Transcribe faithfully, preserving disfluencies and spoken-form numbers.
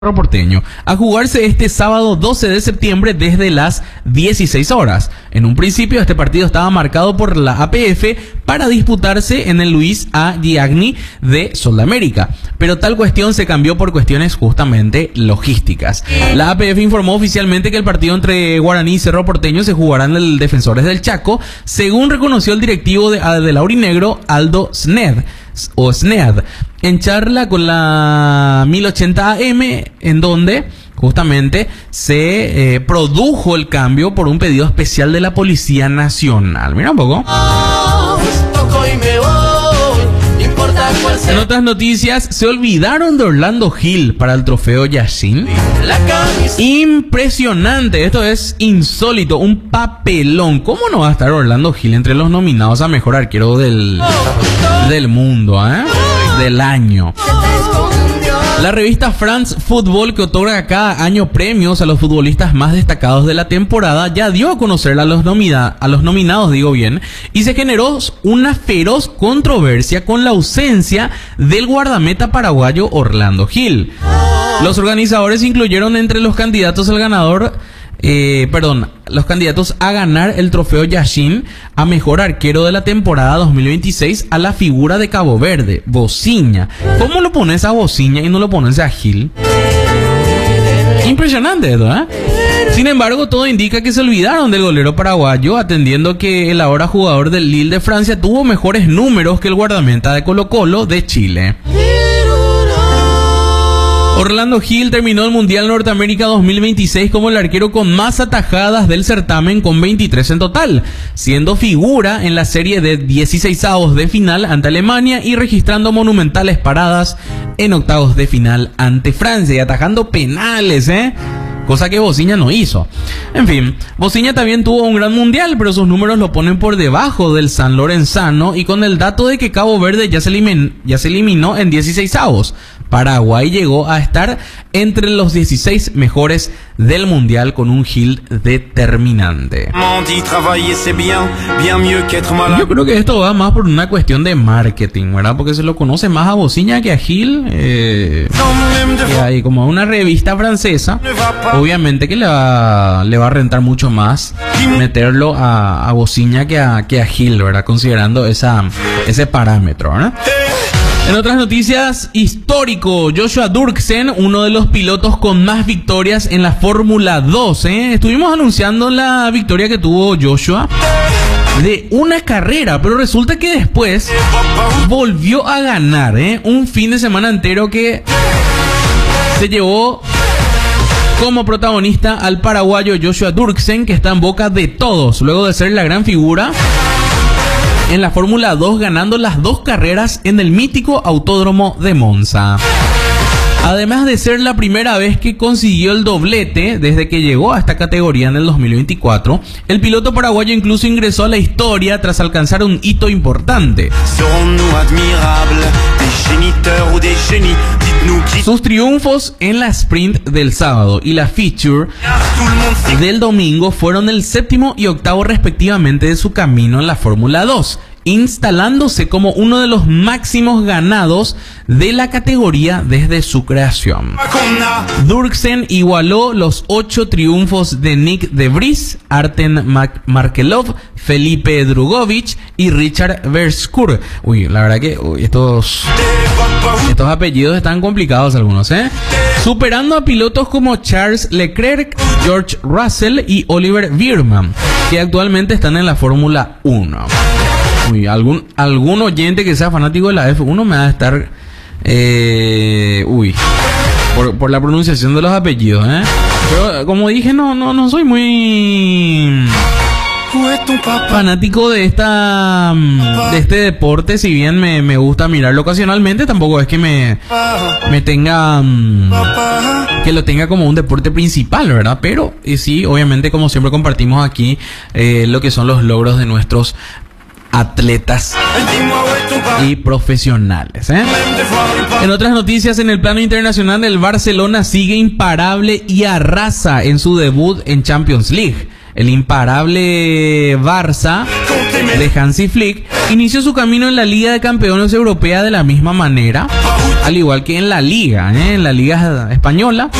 Porteño, a jugarse este sábado doce de septiembre desde las dieciséis horas. En un principio este partido estaba marcado por la A P F para disputarse en el Luis A. Giagni de Sudamérica, pero tal cuestión se cambió por cuestiones justamente logísticas. La A P F informó oficialmente que el partido entre Guaraní y Cerro Porteño se jugará en el Defensores del Chaco, según reconoció el directivo de, de Laurinegro, Aldo Sned, o Snead, en charla con la mil ochenta A M, en donde justamente se eh, produjo el cambio por un pedido especial de la Policía Nacional. Mira un poco. En otras noticias, se olvidaron de Orlando Gil para el trofeo Yashin. Impresionante, esto es insólito, un papelón. ¿Cómo no va a estar Orlando Gil entre los nominados a mejor arquero del, del mundo, eh? del año? La revista France Football, que otorga cada año premios a los futbolistas más destacados de la temporada, ya dio a conocer a los, nomina- a los nominados, digo bien, y se generó una feroz controversia con la ausencia del guardameta paraguayo Orlando Gil. Los organizadores incluyeron entre los candidatos al ganador, eh, perdón, los candidatos a ganar el trofeo Yashin a mejor arquero de la temporada dos mil veintiséis a la figura de Cabo Verde, Bociña. ¿Cómo lo pones a Bociña y no lo pones a Gil? Impresionante esto, ¿eh? Sin embargo, todo indica que se olvidaron del golero paraguayo, atendiendo que el ahora jugador del Lille de Francia tuvo mejores números que el guardameta de Colo-Colo de Chile. Orlando Gil terminó el Mundial Norteamérica dos mil veintiséis como el arquero con más atajadas del certamen, con veintitrés en total, siendo figura en la serie de dieciseisavos de final ante Alemania y registrando monumentales paradas en octavos de final ante Francia y atajando penales, ¿eh? Cosa que Bociña no hizo. En fin, Bociña también tuvo un gran mundial, pero sus números lo ponen por debajo del San Lorenzano, y con el dato de que Cabo Verde ya se, elimin- ya se eliminó en dieciseisavos. Paraguay llegó a estar entre los dieciséis mejores del mundial con un Gil determinante. Yo creo que esto va más por una cuestión de marketing, ¿verdad? Porque se lo conoce más a Bociña que a Gil. Eh, que hay como una revista francesa, obviamente que le va, le va a rentar mucho más meterlo a, a Bociña que a, que a Gil, ¿verdad? Considerando esa, ese parámetro, ¿verdad? En otras noticias, histórico, Joshua Dirksen, uno de los pilotos con más victorias en la Fórmula dos, ¿eh? Estuvimos anunciando la victoria que tuvo Joshua de una carrera, pero resulta que después volvió a ganar, ¿eh? Un fin de semana entero que se llevó como protagonista al paraguayo Joshua Dirksen, que está en boca de todos, luego de ser la gran figura en la Fórmula dos, ganando las dos carreras en el mítico Autódromo de Monza. Además de ser la primera vez que consiguió el doblete desde que llegó a esta categoría en el dos mil veinticuatro, el piloto paraguayo incluso ingresó a la historia tras alcanzar un hito importante. Sus triunfos en la sprint del sábado y la feature del domingo fueron el séptimo y octavo respectivamente de su camino en la Fórmula dos, instalándose como uno de los máximos ganados de la categoría desde su creación. Dirksen igualó los ocho triunfos de Nick de Vries, Artem Markelov, Felipe Drugovich y Richard Verskur. Uy, la verdad que uy, estos, estos apellidos están complicados algunos, ¿eh? Superando a pilotos como Charles Leclerc, George Russell y Oliver Biermann, que actualmente están en la Fórmula uno. Uy, algún, algún oyente que sea fanático de la F uno me va a estar... Eh, uy, por, por la pronunciación de los apellidos, ¿eh? Pero como dije, no, no, no soy muy fanático de esta de este deporte. Si bien me, me gusta mirarlo ocasionalmente, tampoco es que me, me tenga que lo tenga como un deporte principal, ¿verdad? Pero y sí, obviamente, como siempre compartimos aquí eh, lo que son los logros de nuestros atletas y profesionales, ¿eh? En otras noticias, en el plano internacional, el Barcelona sigue imparable y arrasa en su debut en Champions League. El imparable Barça de Hansi Flick inició su camino en la Liga de Campeones Europea de la misma manera, Al igual que en la liga, ¿eh? En la liga española,